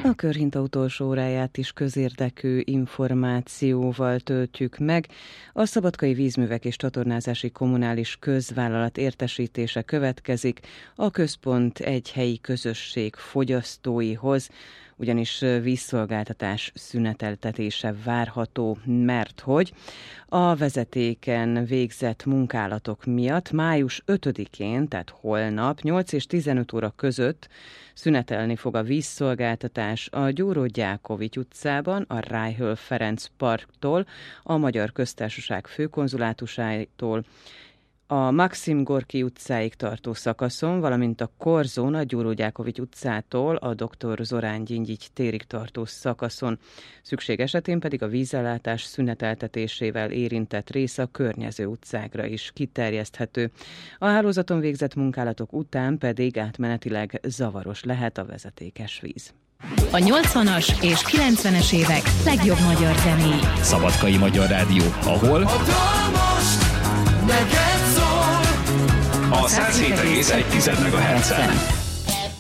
A Körhinta utolsó óráját is közérdekű információval töltjük meg. A Szabadkai Vízművek és Csatornázási Kommunális Közvállalat értesítése következik a központ egy helyi közösség fogyasztóihoz, ugyanis vízszolgáltatás szüneteltetése várható, mert hogy a vezetéken végzett munkálatok miatt május 5-én, tehát holnap 8 és 15 óra között szünetelni fog a vízszolgáltatás a Gyuró Gyákovics utcában, a Rájhöl Ferenc parktól, a Magyar Köztársaság főkonzulátusától, a Maxim Gorki utcáig tartó szakaszon, valamint a Korzón, a Gyuró Gyákovics utcától a Dr. Zorán Gyingyigy térig tartó szakaszon. Szükség esetén pedig a vízellátás szüneteltetésével érintett rész a környező utcákra is kiterjeszthető. A hálózaton végzett munkálatok után pedig átmenetileg zavaros lehet a vezetékes víz. A 80-as és 90-es évek legjobb magyar zenéi. Szabadkai Magyar Rádió, ahol a 107,1 MHz-en.